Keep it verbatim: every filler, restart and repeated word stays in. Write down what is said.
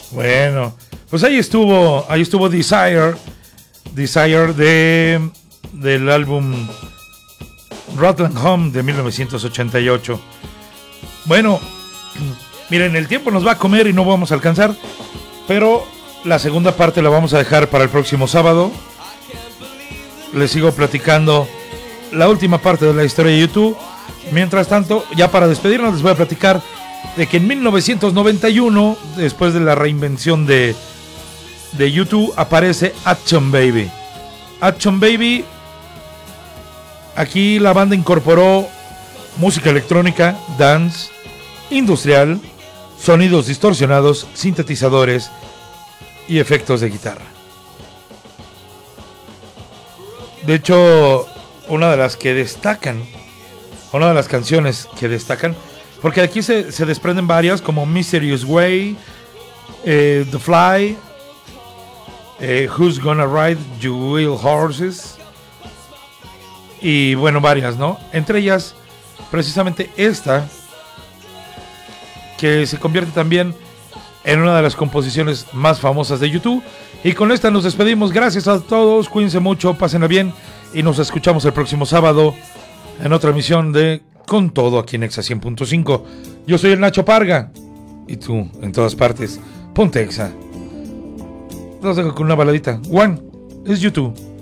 Bueno, pues ahí estuvo, ahí estuvo Desire, Desire de del álbum Rattle Home de mil novecientos ochenta y ocho. Bueno, miren, el tiempo nos va a comer y no vamos a alcanzar, pero la segunda parte la vamos a dejar para el próximo sábado. Les sigo platicando la última parte de la historia de YouTube. Mientras tanto, ya para despedirnos, les voy a platicar de que en mil novecientos noventa y uno, después de la reinvención de, de YouTube, aparece Action Baby. Action Baby, aquí la banda incorporó música electrónica, dance, industrial, sonidos distorsionados, sintetizadores y efectos de guitarra. De hecho, una de las que destacan, una de las canciones que destacan, porque aquí se, se desprenden varias, como Mysterious Way, eh, The Fly, eh, Who's Gonna Ride You Will Horses, y bueno, varias, ¿no? Entre ellas, precisamente esta, que se convierte también en una de las composiciones más famosas de YouTube. Y con esta nos despedimos. Gracias a todos, cuídense mucho, pásenla bien y nos escuchamos el próximo sábado en otra emisión de Con Todo aquí en Exa cien punto cinco. Yo soy el Nacho Parga y tú en todas partes, ponte Exa. Los dejo con una baladita. One es YouTube.